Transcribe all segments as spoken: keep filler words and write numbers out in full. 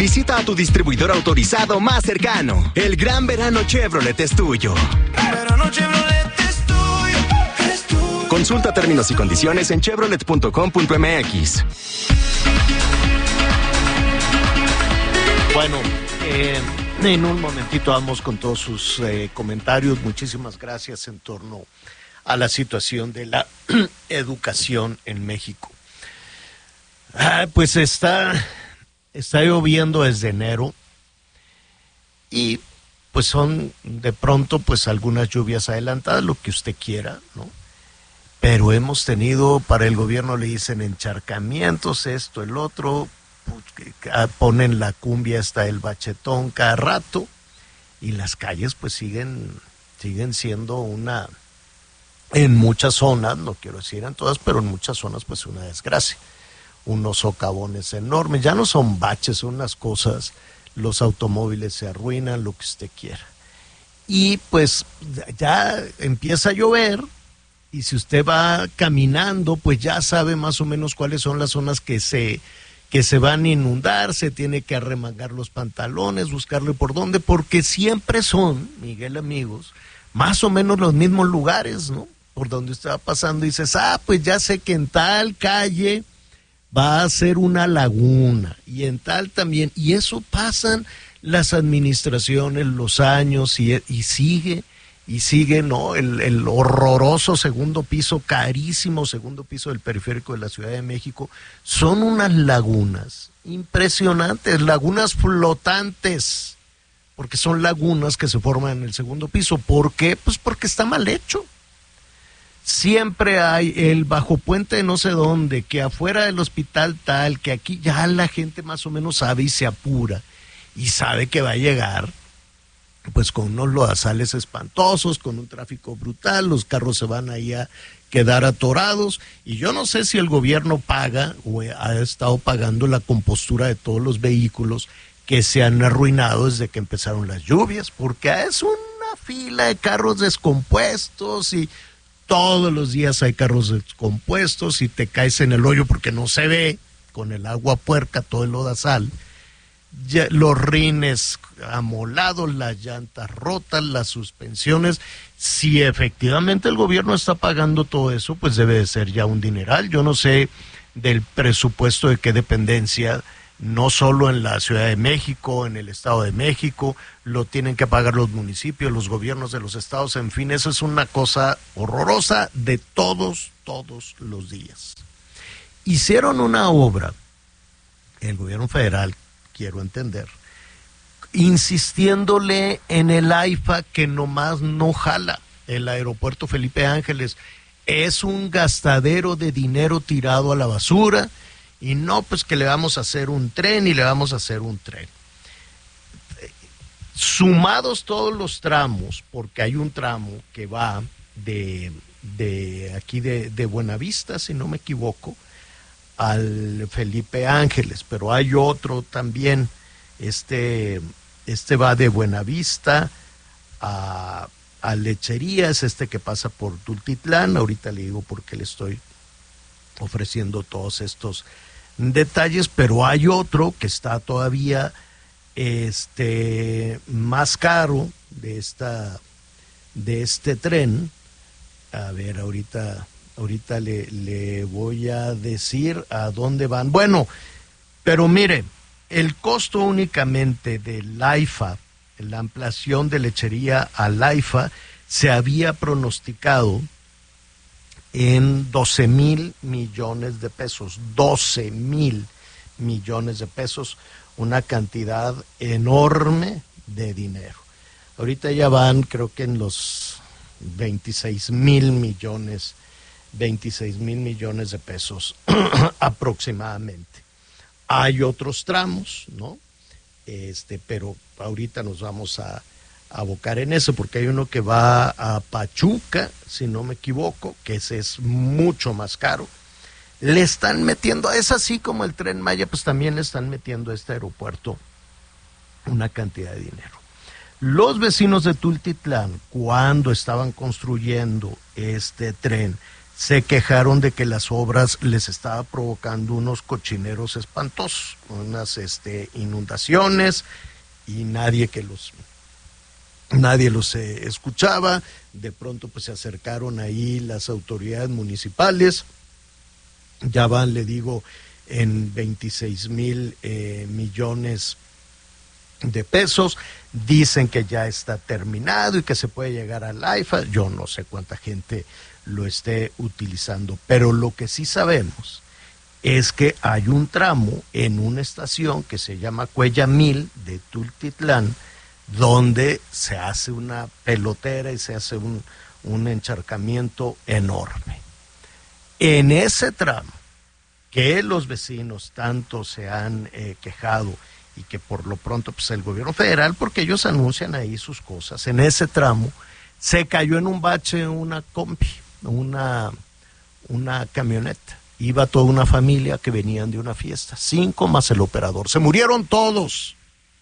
Visita a tu distribuidor autorizado más cercano. El gran verano Chevrolet es tuyo. Verano Chevrolet es tuyo, es tuyo. Consulta términos y condiciones en chevrolet punto com punto m x. Bueno, eh, en un momentito vamos con todos sus eh, comentarios. Muchísimas gracias en torno a la situación de la educación en México. Ah, pues está, está lloviendo desde enero y pues son de pronto pues algunas lluvias adelantadas, lo que usted quiera, ¿no? Pero hemos tenido, para el gobierno le dicen encharcamientos, esto, el otro, pues, ponen la cumbia hasta el bachetón cada rato y las calles pues siguen, siguen siendo una, en muchas zonas, no quiero decir en todas, pero en muchas zonas pues una desgracia. Unos socavones enormes, ya no son baches, son unas cosas, los automóviles se arruinan, lo que usted quiera. Y pues ya empieza a llover y si usted va caminando, pues ya sabe más o menos cuáles son las zonas que se, que se van a inundar, se tiene que arremangar los pantalones, buscarle por dónde, porque siempre son, Miguel, amigos, más o menos los mismos lugares, ¿no? Por donde usted va pasando y dices, ah, pues ya sé que en tal calle va a ser una laguna y en tal también, y eso pasan las administraciones, los años y, y sigue, y sigue, ¿no? El, el horroroso segundo piso, carísimo segundo piso del periférico de la Ciudad de México, son unas lagunas impresionantes, lagunas flotantes, porque son lagunas que se forman en el segundo piso. ¿Por qué? Pues porque está mal hecho. Siempre hay el bajo puente de no sé dónde, que afuera del hospital tal, que aquí ya la gente más o menos sabe y se apura y sabe que va a llegar pues con unos lodazales espantosos, con un tráfico brutal, los carros se van ahí a quedar atorados y yo no sé si el gobierno paga o ha estado pagando la compostura de todos los vehículos que se han arruinado desde que empezaron las lluvias, porque es una fila de carros descompuestos y todos los días hay carros descompuestos y te caes en el hoyo porque no se ve, con el agua puerca, todo el lodazal, ya, los rines amolados, las llantas rotas, las suspensiones. Si efectivamente el gobierno está pagando todo eso, pues debe de ser ya un dineral. Yo no sé del presupuesto de qué dependencia, no solo en la Ciudad de México, en el Estado de México, lo tienen que pagar los municipios, los gobiernos de los estados, en fin, eso es una cosa horrorosa de todos, todos los días. Hicieron una obra, el gobierno federal, quiero entender, insistiéndole en el AIFA que nomás no jala, el aeropuerto Felipe Ángeles, es un gastadero de dinero tirado a la basura, y no, pues que le vamos a hacer un tren y le vamos a hacer un tren. Sumados todos los tramos, porque hay un tramo que va de, de aquí de, de Buenavista, si no me equivoco, al Felipe Ángeles, pero hay otro también, este, este va de Buenavista a, a Lechería, es este que pasa por Tultitlán, ahorita le digo por qué le estoy ofreciendo todos estos detalles, pero hay otro que está todavía este más caro de esta de este tren. A ver, ahorita ahorita le, le voy a decir a dónde van. Bueno, pero mire, el costo únicamente del AIFA, la ampliación de Lechería al AIFA, se había pronosticado en doce mil millones de pesos, doce mil millones de pesos, una cantidad enorme de dinero. Ahorita ya van, creo que en los veintiséis mil millones, veintiséis mil millones de pesos aproximadamente. Hay otros tramos, ¿no? Este, pero ahorita nos vamos a abocar en eso, porque hay uno que va a Pachuca, si no me equivoco, que ese es mucho más caro. Le están metiendo, es así como el Tren Maya, pues también le están metiendo a este aeropuerto una cantidad de dinero. Los vecinos de Tultitlán, cuando estaban construyendo este tren, se quejaron de que las obras les estaba provocando unos cochineros espantosos, unas este, inundaciones, y nadie que los nadie los eh, escuchaba. De pronto pues se acercaron ahí las autoridades municipales, ya van, le digo, en veintiséis mil eh, millones de pesos, dicen que ya está terminado y que se puede llegar al AIFA. Yo no sé cuánta gente lo esté utilizando, pero lo que sí sabemos es que hay un tramo en una estación que se llama Cuella Mil de Tultitlán, donde se hace una pelotera y se hace un, un encharcamiento enorme. En ese tramo, que los vecinos tanto se han eh, quejado, y que por lo pronto pues el gobierno federal, porque ellos anuncian ahí sus cosas, en ese tramo se cayó en un bache una combi, una, una camioneta. Iba toda una familia que venían de una fiesta, cinco más el operador. Se murieron todos.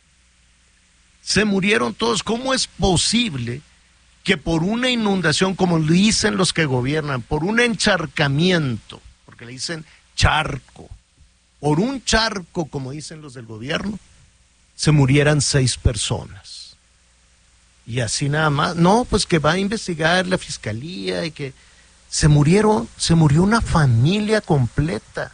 Se murieron todos. ¿Cómo es posible que por una inundación, como lo dicen los que gobiernan, por un encharcamiento, porque le dicen charco, por un charco, como dicen los del gobierno, se murieran seis personas? Y así nada más. No, pues que va a investigar la fiscalía y que se murieron, se murió una familia completa.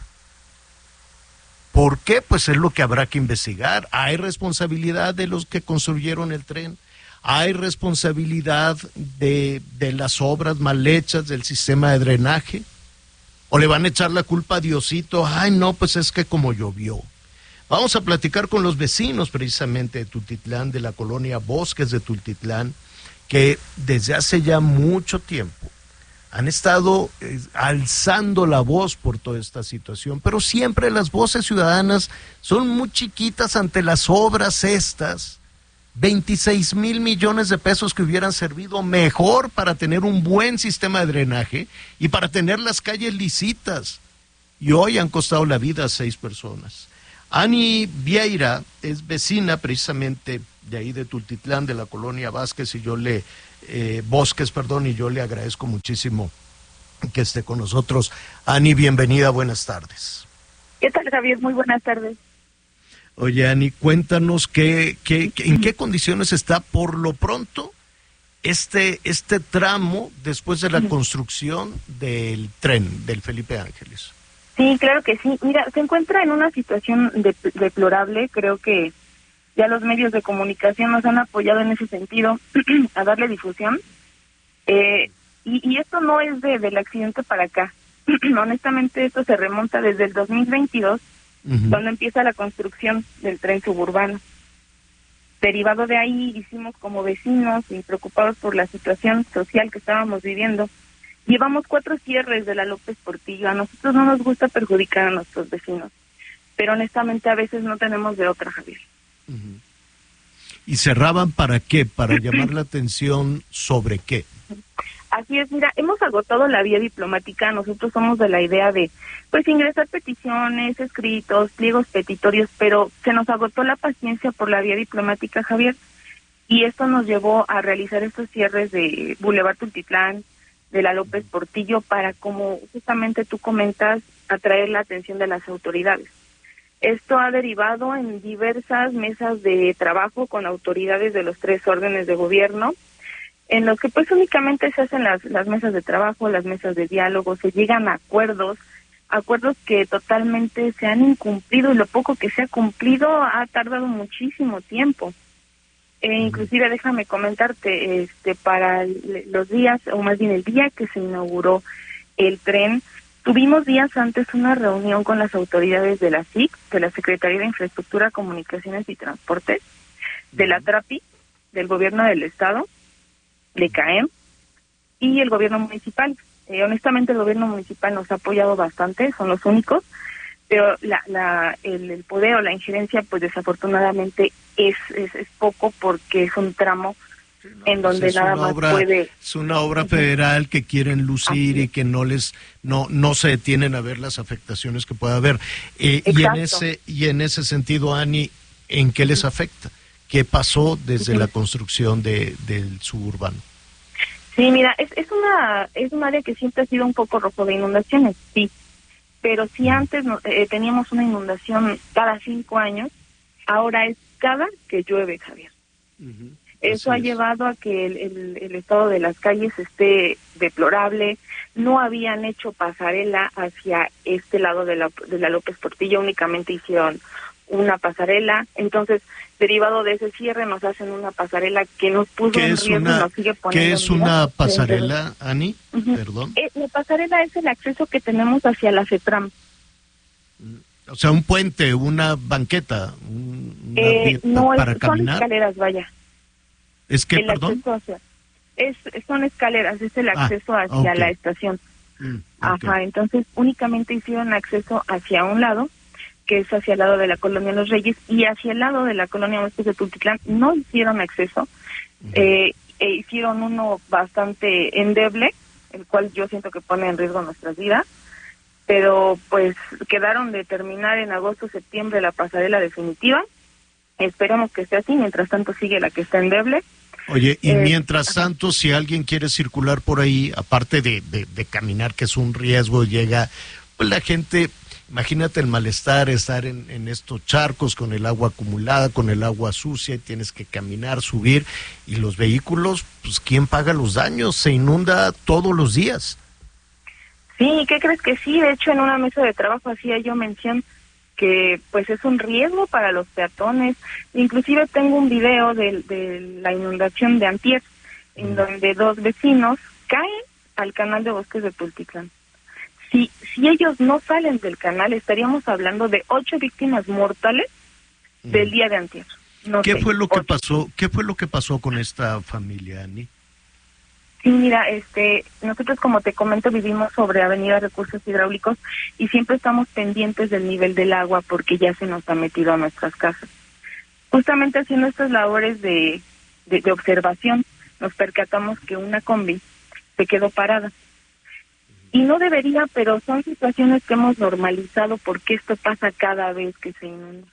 ¿Por qué? Pues es lo que habrá que investigar. ¿Hay responsabilidad de los que construyeron el tren? ¿Hay responsabilidad de, de las obras mal hechas del sistema de drenaje? ¿O le van a echar la culpa a Diosito? Ay, no, pues es que como llovió. Vamos a platicar con los vecinos precisamente de Tultitlán, de la colonia Bosques de Tultitlán, que desde hace ya mucho tiempo han estado eh, alzando la voz por toda esta situación, pero siempre las voces ciudadanas son muy chiquitas ante las obras estas. veintiséis mil millones de pesos que hubieran servido mejor para tener un buen sistema de drenaje y para tener las calles lisitas. Y hoy han costado la vida a seis personas. Ani Vieira es vecina precisamente de ahí de Tultitlán, de la colonia Vázquez, y yo le, eh, Bosques, perdón, y yo le agradezco muchísimo que esté con nosotros. Ani, bienvenida, buenas tardes. ¿Qué tal, Javier? Muy buenas tardes. Oye, Ani, cuéntanos qué, qué, qué, en qué condiciones está por lo pronto este, este tramo después de la construcción del tren, del Felipe Ángeles. Sí, claro que sí. Mira, se encuentra en una situación de, deplorable. Creo que ya los medios de comunicación nos han apoyado en ese sentido a darle difusión. Eh, y, y esto no es de, del accidente para acá. Honestamente, esto se remonta desde el dos mil veintidós, uh-huh. Cuando empieza la construcción del tren suburbano. Derivado de ahí, hicimos como vecinos y preocupados por la situación social que estábamos viviendo, llevamos cuatro cierres de la López Portillo. A nosotros no nos gusta perjudicar a nuestros vecinos, pero honestamente a veces no tenemos de otra, Javier. Uh-huh. ¿Y cerraban para qué? ¿Para llamar la atención sobre qué? Así es, mira, hemos agotado la vía diplomática. Nosotros somos de la idea de, pues, ingresar peticiones, escritos, pliegos petitorios, pero se nos agotó la paciencia por la vía diplomática, Javier, y esto nos llevó a realizar estos cierres de Boulevard Tultitlán, de la López Portillo, para, como justamente tú comentas, atraer la atención de las autoridades. Esto ha derivado en diversas mesas de trabajo con autoridades de los tres órdenes de gobierno, en los que pues únicamente se hacen las, las mesas de trabajo, las mesas de diálogo, se llegan a acuerdos, acuerdos que totalmente se han incumplido, y lo poco que se ha cumplido ha tardado muchísimo tiempo. E inclusive déjame comentarte, este para los días, o más bien el día que se inauguró el tren, tuvimos días antes una reunión con las autoridades de la S I C, de la Secretaría de Infraestructura, Comunicaciones y Transportes, de la TRAPI, del Gobierno del Estado, de CAEM y el gobierno municipal. Eh, honestamente el gobierno municipal nos ha apoyado bastante, son los únicos, pero la, la, el, el poder o la injerencia pues desafortunadamente es, es, es poco, porque es un tramo sí, no, en donde pues nada más obra, puede... Es una obra federal que quieren lucir y que no les no no se detienen a ver las afectaciones que pueda haber. Eh, y en ese y en ese sentido, Ani, ¿en qué les afecta? ¿Qué pasó desde sí. la construcción de del suburbano? Sí, mira, es, es una es un área que siempre ha sido un poco rojo de inundaciones, sí. Pero si antes no, eh, teníamos una inundación cada cinco años, ahora es cada que llueve, Javier. Uh-huh. Eso ha llevado a que el, el, el estado de las calles esté deplorable. No habían hecho pasarela hacia este lado de la, de la López Portillo, únicamente hicieron una pasarela. Entonces, derivado de ese cierre, nos hacen una pasarela que nos puso en riesgo una, y nos sigue poniendo. ¿Qué es una pasarela, Ani? Uh-huh. Perdón. Eh, la pasarela es el acceso que tenemos hacia la CETRAM. O sea, un puente, una banqueta, un, una eh, no, para son caminar. Escaleras, vaya. ¿Es que, el perdón? Hacia, es, son escaleras, es el acceso ah, hacia okay. la estación. Mm, okay. Ajá, entonces únicamente hicieron acceso hacia un lado, que es hacia el lado de la Colonia Los Reyes, y hacia el lado de la Colonia Oeste de Tultitlán no hicieron acceso. Uh-huh. eh, e hicieron uno bastante endeble, el cual yo siento que pone en riesgo nuestras vidas, pero pues quedaron de terminar en agosto, septiembre la pasarela definitiva. Esperemos que esté así, mientras tanto sigue la que está endeble. Oye, y eh, mientras tanto, si alguien quiere circular por ahí, aparte de, de, de caminar, que es un riesgo, llega, pues la gente, imagínate el malestar, estar en, en estos charcos con el agua acumulada, con el agua sucia, y tienes que caminar, subir, y los vehículos, pues ¿quién paga los daños? Se inunda todos los días. Sí, ¿qué crees que sí? De hecho, en una mesa de trabajo hacía yo mención que pues es un riesgo para los peatones. Inclusive tengo un video de, de la inundación de antier, en mm. donde dos vecinos caen al canal de Bosques de Tultitlán. Si, si ellos no salen del canal, estaríamos hablando de ocho víctimas mortales mm. del día de antier. No ¿Qué sé, fue lo que ocho. pasó? ¿Qué fue lo que pasó con esta familia, Ani? Sí, mira, este, nosotros como te comento vivimos sobre Avenida Recursos Hidráulicos y siempre estamos pendientes del nivel del agua porque ya se nos ha metido a nuestras casas. Justamente haciendo estas labores de, de, de observación, nos percatamos que una combi se quedó parada. Y no debería, pero son situaciones que hemos normalizado porque esto pasa cada vez que se inunda.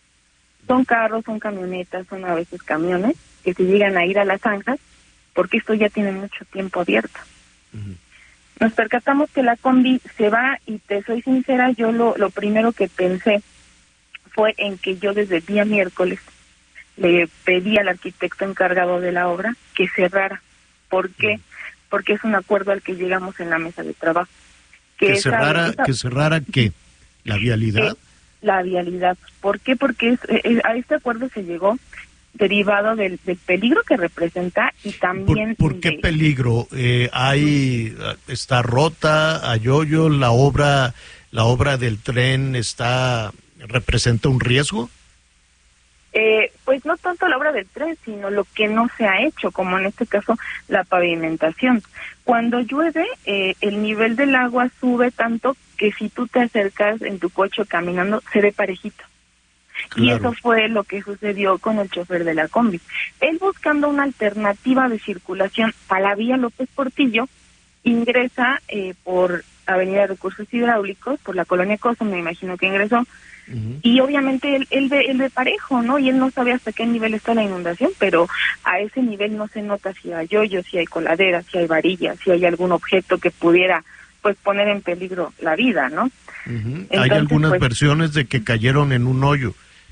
Son carros, son camionetas, son a veces camiones que se llegan a ir a las zanjas porque esto ya tiene mucho tiempo abierto. Uh-huh. Nos percatamos que la combi se va y te soy sincera, yo lo, lo primero que pensé fue en que yo desde el día miércoles le pedí al arquitecto encargado de la obra que cerrara. ¿Por qué? Uh-huh. Porque es un acuerdo al que llegamos en la mesa de trabajo. ¿Que, que cerrara esa, que cerrara qué? ¿La vialidad? Eh, la vialidad. ¿Por qué? Porque es, eh, a este acuerdo se llegó derivado del, del peligro que representa y también... ¿Por, por qué de... peligro? Eh, hay está rota, hay hoyo, la obra, la obra del tren está representa un riesgo. Eh, pues no tanto la obra del tren, sino lo que no se ha hecho, como en este caso la pavimentación. Cuando llueve, eh, el nivel del agua sube tanto que si tú te acercas en tu coche caminando, se ve parejito. Claro. Y eso fue lo que sucedió con el chofer de la combi. Él, buscando una alternativa de circulación a la vía López Portillo, ingresa eh, por Avenida Recursos Hidráulicos, por la Colonia Cosa, me imagino que ingresó, uh-huh. y obviamente él, él, ve, él ve parejo, ¿no? Y él no sabe hasta qué nivel está la inundación, pero a ese nivel no se nota si hay hoyos, si hay coladeras, si hay varillas, si hay algún objeto que pudiera pues poner en peligro la vida, ¿no? Uh-huh. Entonces, hay algunas pues, versiones de que cayeron en un hoyo.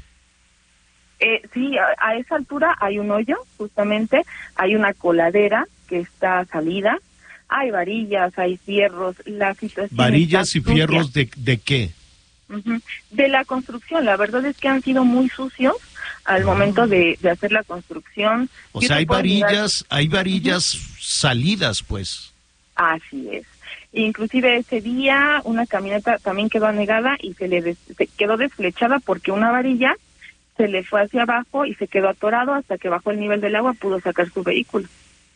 Eh, sí, a, a esa altura hay un hoyo, justamente, hay una coladera que está salida, hay varillas, hay fierros, la situación... ¿Varillas y fierros de, de qué? Uh-huh. De la construcción, la verdad es que han sido muy sucios al uh-huh. momento de, de hacer la construcción. O sea, hay varillas, hay varillas uh-huh. salidas, pues. Así es. Inclusive ese día una camioneta también quedó anegada y se le des, se quedó desflechada porque una varilla se le fue hacia abajo y se quedó atorado hasta que bajó el nivel del agua, pudo sacar su vehículo.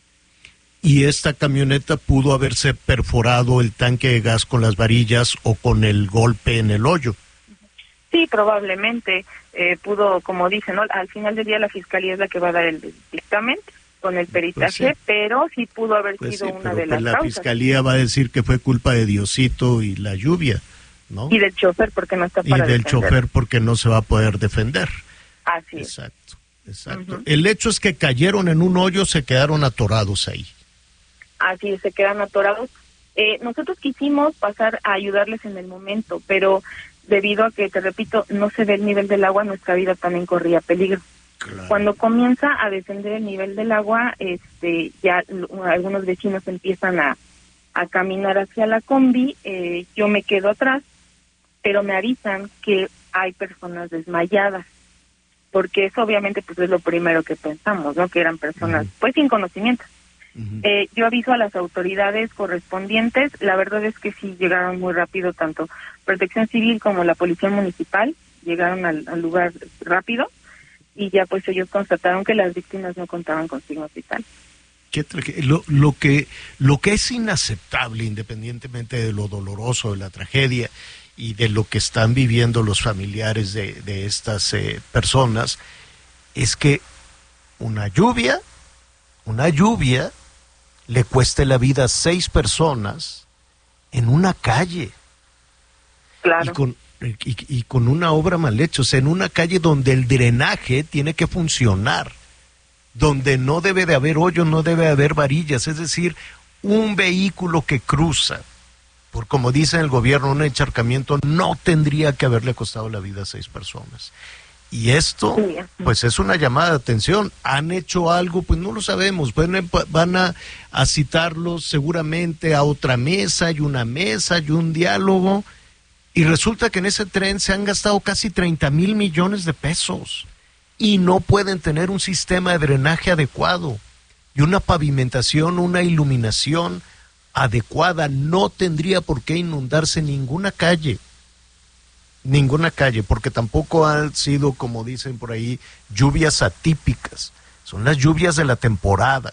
¿Y esta camioneta pudo haberse perforado el tanque de gas con las varillas o con el golpe en el hoyo? Sí, probablemente eh, pudo, como dicen, ¿no? Al final del día la fiscalía es la que va a dar el dictamen con el peritaje, pues sí. pero sí pudo haber pues sido sí, una de las pues la causas. La fiscalía va a decir que fue culpa de Diosito y la lluvia, ¿no? Y del chofer porque no está para Y del defender. chofer porque no se va a poder defender. Así es. Exacto, exacto. Uh-huh. El hecho es que cayeron en un hoyo, se quedaron atorados ahí. así se quedan atorados. Eh, nosotros quisimos pasar a ayudarles en el momento, pero debido a que, te repito, no se ve el nivel del agua, nuestra vida también corría peligro. Claro. Cuando comienza a descender el nivel del agua, este, ya algunos vecinos empiezan a, a caminar hacia la combi, eh, yo me quedo atrás, pero me avisan que hay personas desmayadas, porque eso obviamente pues es lo primero que pensamos, ¿no? Que eran personas uh-huh. pues sin conocimiento. Uh-huh. Eh, yo aviso a las autoridades correspondientes, la verdad es que sí llegaron muy rápido, tanto Protección Civil como la Policía Municipal, llegaron al, al lugar rápido, y ya pues ellos constataron que las víctimas no contaban con signos vitales. Qué tra- lo, lo que lo que es inaceptable, independientemente de lo doloroso de la tragedia y de lo que están viviendo los familiares de, de estas eh, personas, es que una lluvia, una lluvia le cueste la vida a seis personas en una calle. Claro. Y con, y, y con una obra mal hecha, o sea, en una calle donde el drenaje tiene que funcionar, donde no debe de haber hoyos, no debe de haber varillas, es decir, un vehículo que cruza, por como dice el gobierno, un encharcamiento no tendría que haberle costado la vida a seis personas. Y esto, pues es una llamada de atención. ¿Han hecho algo? Pues no lo sabemos. Van, van a, a citarlos seguramente a otra mesa, y una mesa, y un diálogo, y resulta que en ese tren se han gastado casi treinta mil millones de pesos, y no pueden tener un sistema de drenaje adecuado, y una pavimentación, una iluminación adecuada. No tendría por qué inundarse ninguna calle. Ninguna calle, porque tampoco han sido, como dicen por ahí, lluvias atípicas. Son las lluvias de la temporada.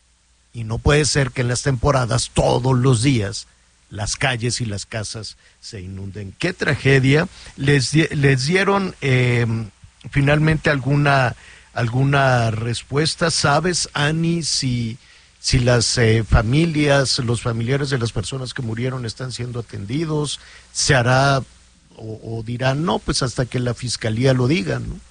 Y no puede ser que en las temporadas, todos los días, las calles y las casas se inunden. ¡Qué tragedia! ¿Les, les dieron eh, finalmente alguna, alguna respuesta? ¿Sabes, Ani, si, si las eh, familias, los familiares de las personas que murieron están siendo atendidos? ¿Se hará... O, o dirán, no, pues hasta que la fiscalía lo diga, ¿no?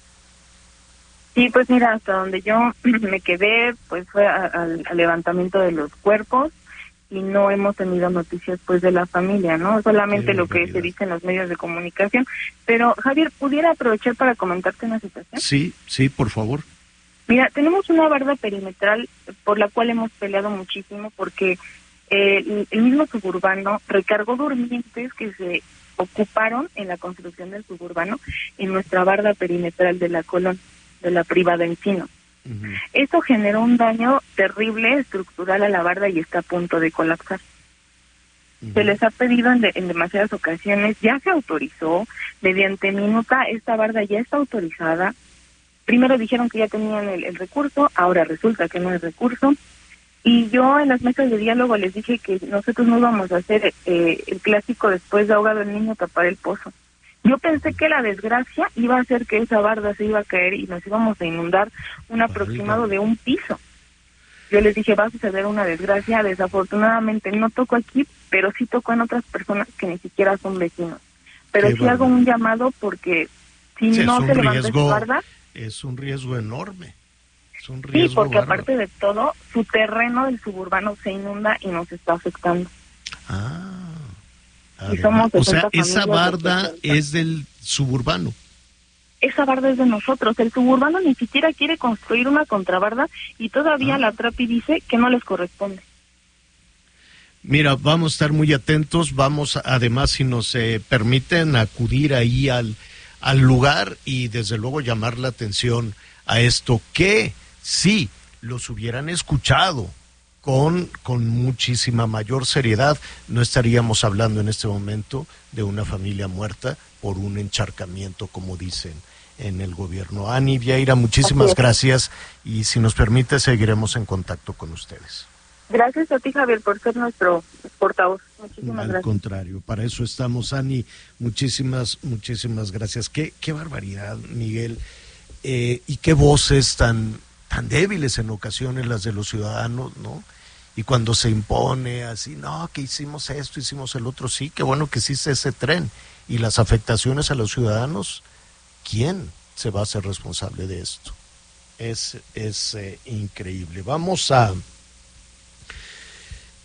Sí, pues mira, hasta donde yo me quedé, pues fue al levantamiento de los cuerpos, y no hemos tenido noticias pues de la familia, ¿no? Solamente lo que se dice en los medios de comunicación. Pero, Javier, ¿pudiera aprovechar para comentarte una situación? Sí, sí, por favor. Mira, tenemos una barda perimetral por la cual hemos peleado muchísimo, porque eh, el, el mismo suburbano recargó durmientes que se ocuparon en la construcción del suburbano en nuestra barda perimetral de la Colón, de la privada Encino. Uh-huh. Esto generó un daño terrible estructural a la barda y está a punto de colapsar. Uh-huh. Se les ha pedido en, de, en demasiadas ocasiones, ya se autorizó, mediante minuta esta barda ya está autorizada. Primero dijeron que ya tenían el, el recurso, ahora resulta que no es recurso. Y yo en las mesas de diálogo les dije que nosotros no íbamos a hacer eh, el clásico después de ahogado el niño tapar el pozo. Yo pensé que la desgracia iba a hacer que esa barda se iba a caer y nos íbamos a inundar un aproximado de un piso. Yo les dije, va a suceder una desgracia, desafortunadamente no tocó aquí, pero sí tocó en otras personas que ni siquiera son vecinos. Pero sí hago un llamado porque si sí, no se levanta esa barda... Es un riesgo enorme. Sí, porque bárbaro. Aparte de todo, su terreno del suburbano se inunda y nos está afectando. Ah, y somos o sea, esa barda es del suburbano. Esa barda es de nosotros. El suburbano ni siquiera quiere construir una contrabarda y todavía ah. la Trapi dice que no les corresponde. Mira, vamos a estar muy atentos. Vamos, además, si nos eh, permiten, acudir ahí al, al lugar y desde luego llamar la atención a esto que... Sí, los hubieran escuchado con, con muchísima mayor seriedad, no estaríamos hablando en este momento de una familia muerta por un encharcamiento, como dicen en el gobierno. Ani Vieira, muchísimas gracias, y si nos permite seguiremos en contacto con ustedes. Gracias a ti, Javier, por ser nuestro portavoz. Muchísimas Al gracias. contrario, para eso estamos, Ani. Muchísimas, muchísimas gracias. Qué, qué barbaridad, Miguel, eh, y qué voces tan... tan débiles en ocasiones las de los ciudadanos, ¿no? Y cuando se impone así, no, que hicimos esto, hicimos el otro, sí, qué bueno que existe ese tren. Y las afectaciones a los ciudadanos, ¿quién se va a hacer responsable de esto? Es, es eh, increíble. Vamos a,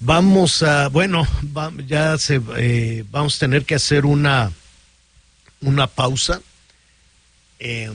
Vamos a, bueno, va, ya se, eh, vamos a tener que hacer una, una pausa. Eh,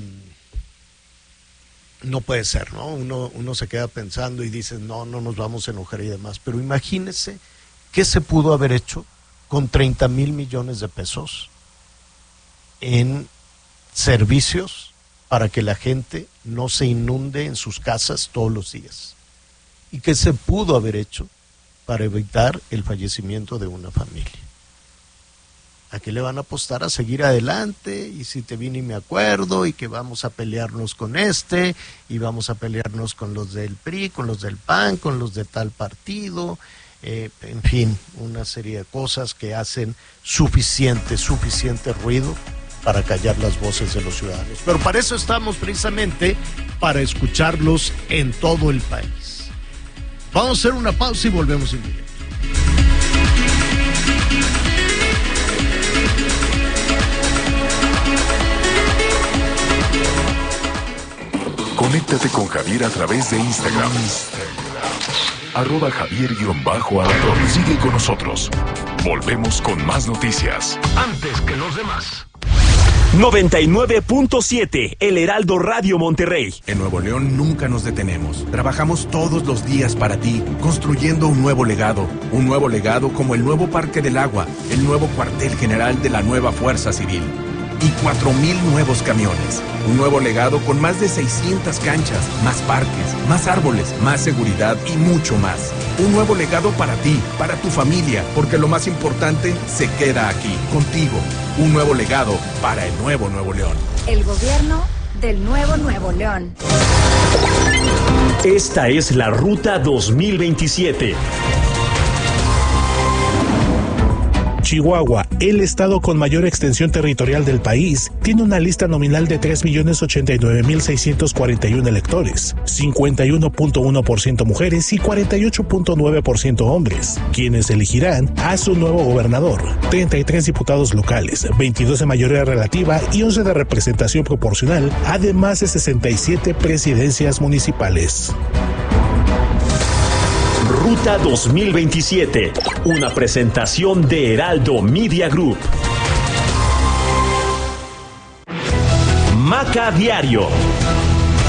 no puede ser, ¿no? Uno, uno se queda pensando y dice, no, no nos vamos a enojar y demás. Pero imagínese qué se pudo haber hecho con treinta mil millones de pesos en servicios para que la gente no se inunde en sus casas todos los días. ¿Y qué se pudo haber hecho para evitar el fallecimiento de una familia? ¿A qué le van a apostar? A seguir adelante, y si te vine y me acuerdo, y que vamos a pelearnos con este, y vamos a pelearnos con los del P R I, con los del P A N, con los de tal partido, eh, en fin, una serie de cosas que hacen suficiente, suficiente ruido para callar las voces de los ciudadanos. Pero para eso estamos precisamente, para escucharlos en todo el país. Vamos a hacer una pausa y volvemos en directo. Conéctate con Javier a través de Instagram. Arroba Javier-Alatorre. Sigue con nosotros. Volvemos con más noticias. Antes que los demás. noventa y nueve punto siete, El Heraldo Radio Monterrey. En Nuevo León nunca nos detenemos. Trabajamos todos los días para ti, construyendo un nuevo legado. Un nuevo legado como el nuevo Parque del Agua, el nuevo cuartel general de la nueva Fuerza Civil. Y cuatro mil nuevos camiones. Un nuevo legado con más de seiscientas canchas, más parques, más árboles, más seguridad y mucho más. Un nuevo legado para ti, para tu familia, porque lo más importante se queda aquí, contigo. Un nuevo legado para el nuevo Nuevo León. El gobierno del nuevo Nuevo León. Esta es la Ruta dos mil veintisiete. Chihuahua, el estado con mayor extensión territorial del país, tiene una lista nominal de tres millones ochenta y nueve mil seiscientos cuarenta y uno electores, cincuenta y uno punto uno por ciento mujeres y cuarenta y ocho punto nueve por ciento hombres, quienes elegirán a su nuevo gobernador, treinta y tres diputados locales, veintidós de mayoría relativa y once de representación proporcional, además de sesenta y siete presidencias municipales. Ruta dos mil veintisiete, una presentación de Heraldo Media Group. Maca Diario.